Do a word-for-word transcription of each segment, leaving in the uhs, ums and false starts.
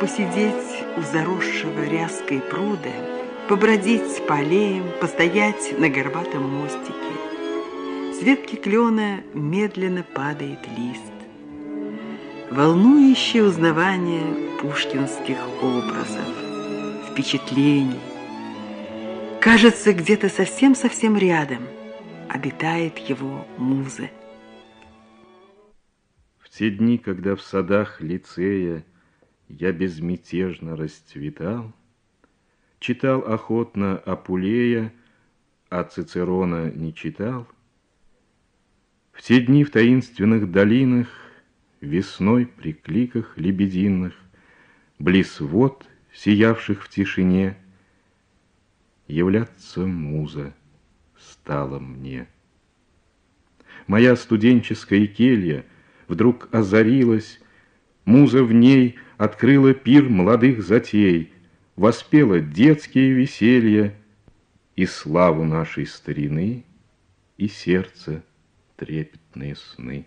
посидеть у заросшего ряской пруда, побродить по аллеям, постоять на горбатом мостике. С ветки клена медленно падает лист. Волнующее узнавание пушкинских образов, впечатлений. Кажется, где-то совсем-совсем рядом обитает его муза. В те дни, когда в садах лицея я безмятежно расцветал, читал охотно Апулея, а Цицерона не читал. В те дни в таинственных долинах, весной при кликах лебединых, близ вод, сиявших в тишине, являться муза стала мне. Моя студенческая келья вдруг озарилась, муза в ней открыла пир молодых затей, воспела детские веселья и славу нашей старины, и сердце трепетные сны.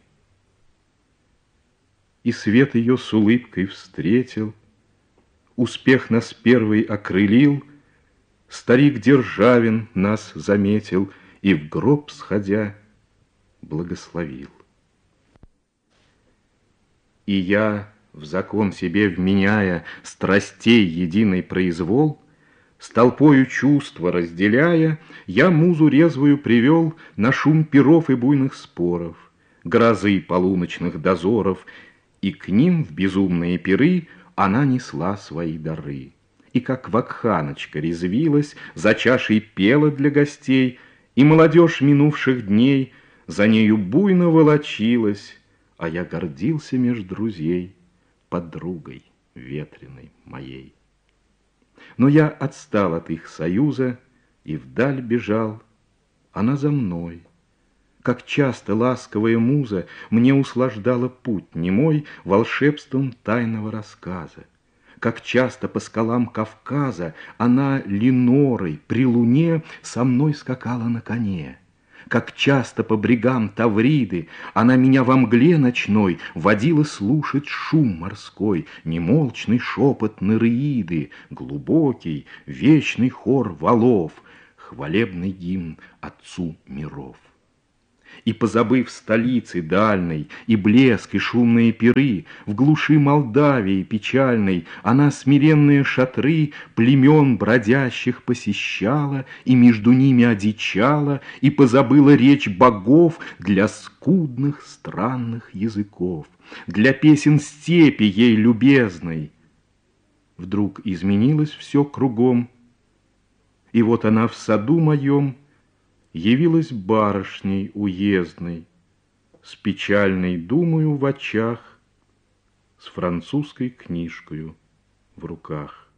И свет ее с улыбкой встретил, успех нас первый окрылил, старик Державин нас заметил и в гроб сходя благословил. И я, в закон себе вменяя страстей единый произвол, с толпою чувства разделяя, я музу резвую привел на шум пиров и буйных споров, грозы полуночных дозоров, и к ним в безумные пиры она несла свои дары. И как вакханочка резвилась, за чашей пела для гостей, и молодежь минувших дней за нею буйно волочилась, а я гордился меж друзей подругой ветреной моей. Но я отстал от их союза и вдаль бежал, она за мной. Как часто ласковая муза мне услаждала путь немой волшебством тайного рассказа. Как часто по скалам Кавказа она Ленорой при луне со мной скакала на коне. Как часто по брегам Тавриды она меня во мгле ночной водила слушать шум морской, немолчный шепот Нереиды, глубокий, вечный хор валов, хвалебный гимн Отцу миров. И, позабыв столицы дальной, и блеск, и шумные пиры, в глуши Молдавии печальной она смиренные шатры племен бродящих посещала, и между ними одичала, и позабыла речь богов для скудных странных языков, для песен степи ей любезной. Вдруг изменилось все кругом, и вот она в саду моем явилась барышней уездной, с печальной думою в очах, с французской книжкою в руках.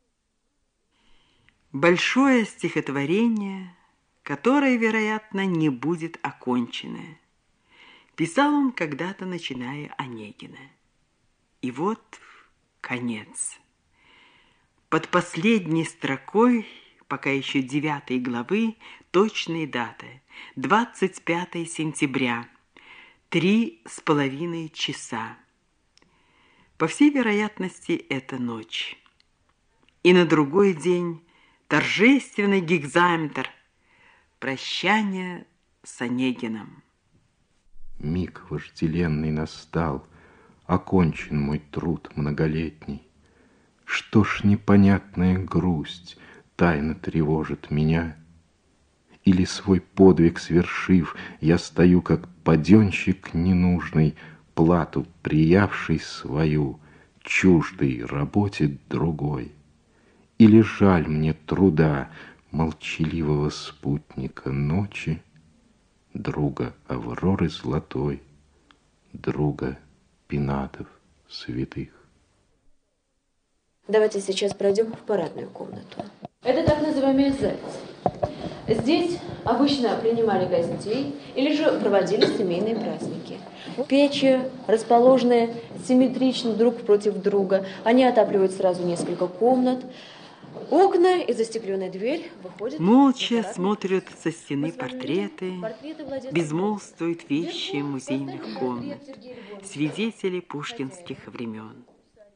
Большое стихотворение, которое, вероятно, не будет окончено. Писал он когда-то, начиная Онегина. И вот конец. Под последней строкой, пока еще девятой главы, точные даты. двадцать пятое сентября. Три с половиной часа. По всей вероятности, это ночь. И на другой день торжественный гекзаметр. Прощание с Онегиным. Миг вожделенный настал, окончен мой труд многолетний. Что ж непонятная грусть тайно тревожит меня? Или свой подвиг свершив, я стою, как паденщик ненужный, плату приявший свою, чуждой работе другой? Или жаль мне труда молчаливого спутника ночи, друга Авроры золотой, друга пенатов святых? Давайте сейчас пройдем в парадную комнату. Это так называемый зальц. Здесь обычно принимали гостей или же проводили семейные праздники. Печи, расположенные симметрично друг против друга, они отапливают сразу несколько комнат. Окна и застекленная дверь выходят... Молча смотрят со стены портреты, безмолвствуют вещи музейных комнат, свидетели пушкинских времен.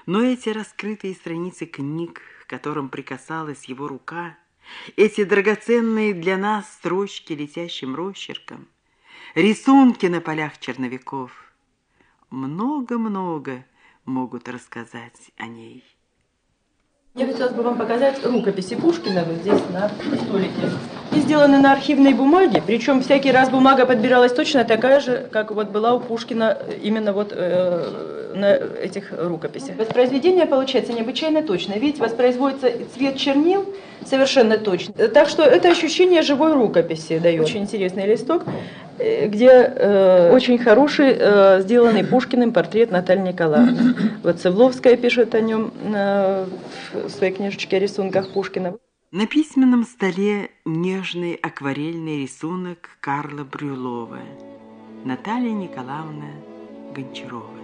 Но эти раскрытые страницы книг, к которым прикасалась его рука, эти драгоценные для нас строчки летящим росчерком, рисунки на полях черновиков, много-много могут рассказать о ней. Я хотела бы вам показать рукописи Пушкина вот здесь на столике. И сделаны на архивной бумаге, причем всякий раз бумага подбиралась точно такая же, как вот была у Пушкина именно вот э, на этих рукописях. Воспроизведение получается необычайно точно, ведь воспроизводится цвет чернил совершенно точно. Так что это ощущение живой рукописи дает. Очень интересный листок, где э, очень хороший э, сделанный Пушкиным портрет Натальи Николаевны. Вот Цевловская пишет о нем э, в своей книжечке о рисунках Пушкина. На письменном столе нежный акварельный рисунок Карла Брюлова, Наталья Николаевна Гончарова.